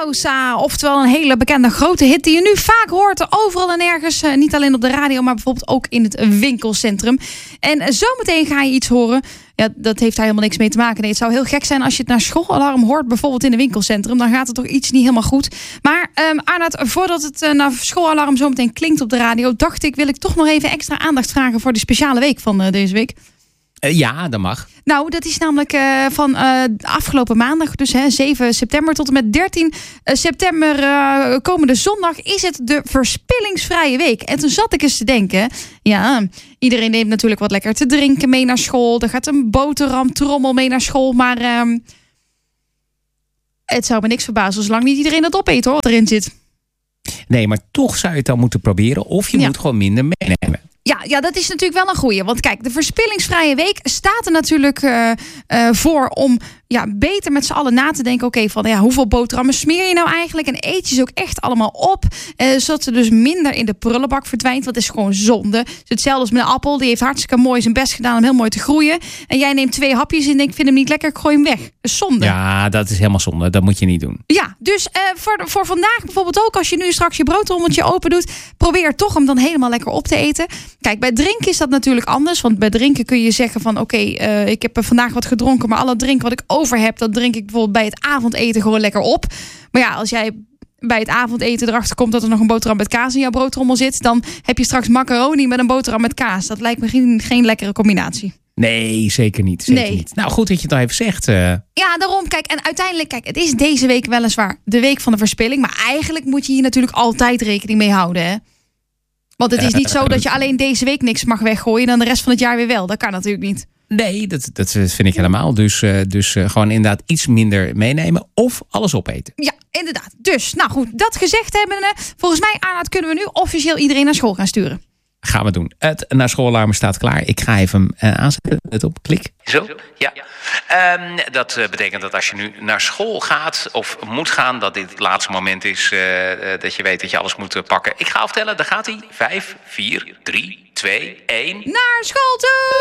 Pausa, oftewel een hele bekende grote hit die je nu vaak hoort, overal en ergens. Niet alleen op de radio, maar bijvoorbeeld ook in het winkelcentrum. En zometeen ga je iets horen. Ja, dat heeft daar helemaal niks mee te maken. Nee, het zou heel gek zijn als je het naar schoolalarm hoort, bijvoorbeeld in een winkelcentrum. Dan gaat er toch iets niet helemaal goed. Maar Arnoud, voordat het naar schoolalarm zometeen klinkt op de radio, dacht ik, wil ik toch nog even extra aandacht vragen voor de speciale week van deze week. Ja, dat mag. Nou, dat is namelijk van afgelopen maandag, dus 7 september tot en met 13 september komende zondag is het de verspillingsvrije week. En toen zat ik eens te denken, ja, iedereen neemt natuurlijk wat lekker te drinken mee naar school. Er gaat een boterhamtrommel mee naar school, maar het zou me niks verbazen zolang niet iedereen dat opeet hoor, wat erin zit. Nee, maar toch zou je het dan moeten proberen of je moet gewoon minder meenemen. Ja, dat is natuurlijk wel een goeie. Want kijk, de verspillingsvrije week staat er natuurlijk voor om beter met z'n allen na te denken. Oké, van hoeveel boterhammen smeer je nou eigenlijk? En eet je ze ook echt allemaal op. Zodat ze dus minder in de prullenbak verdwijnt. Want het is gewoon zonde. Dus hetzelfde als met een appel. Die heeft hartstikke mooi zijn best gedaan om heel mooi te groeien. En jij neemt 2 hapjes en denkt, ik vind hem niet lekker, ik gooi hem weg. Dat is zonde. Ja, dat is helemaal zonde. Dat moet je niet doen. Ja, dus voor vandaag bijvoorbeeld ook, als je nu straks je broodrommeltje open doet, probeer toch hem dan helemaal lekker op te eten. Kijk, bij drinken is dat natuurlijk anders. Want bij drinken kun je zeggen van oké, ik heb vandaag wat gedronken, maar alle drinken wat ik over heb, dat drink ik bijvoorbeeld bij het avondeten gewoon lekker op. Maar ja, als jij bij het avondeten erachter komt dat er nog een boterham met kaas in jouw broodrommel zit, dan heb je straks macaroni met een boterham met kaas. Dat lijkt me geen lekkere combinatie. Nee, zeker niet. Niet. Nou, goed dat je het al even zegt. Ja, daarom. Kijk, en uiteindelijk, het is deze week weliswaar de week van de verspilling. Maar eigenlijk moet je hier natuurlijk altijd rekening mee houden, hè? Want het is niet zo dat je alleen deze week niks mag weggooien en dan de rest van het jaar weer wel. Dat kan natuurlijk niet. Nee, dat vind ik helemaal. Dus gewoon inderdaad iets minder meenemen of alles opeten. Ja, inderdaad. Dus, nou goed, dat gezegd hebben, volgens mij, Arnoud, kunnen we nu officieel iedereen naar school gaan sturen. Gaan we doen. Het naar schoolalarm staat klaar. Ik ga even aanzetten. Let op, klik. Zo, ja. Dat betekent dat als je nu naar school gaat of moet gaan, dat dit het laatste moment is dat je weet dat je alles moet pakken. Ik ga aftellen, daar gaat hij. 5, 4, 3, 2, 1. Naar school toe!